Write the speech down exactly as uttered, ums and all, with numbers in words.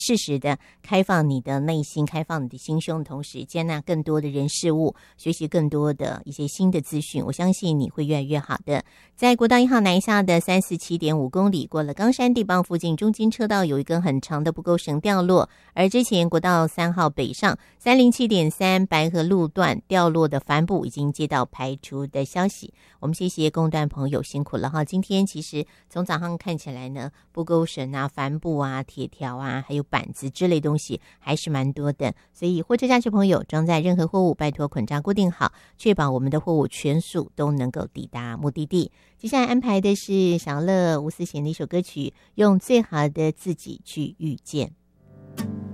适时的开放你的内心，开放你的心胸，同时接纳更多的人事物，学习更多的一些新的资讯，我相信你会越来越好的。在国道一号南下的三十七点五公里，过了冈山地磅附近，中间车道有一根很长的不勾绳掉落，而之前国道三号北上三零七点三白河路段掉落的帆布已经接到排除的消息。我们谢谢公段朋友辛苦了哈。今天其实从早上看起来呢，不勾绳啊、帆布啊、铁条啊，还有板子之类东西还是蛮多的，所以货车驾驶朋友装载任何货物，拜托捆扎固定好，确保我们的货物全数都能够抵达目的地。接下来安排的是小乐吴思贤的一首歌曲，用最好的自己去遇见。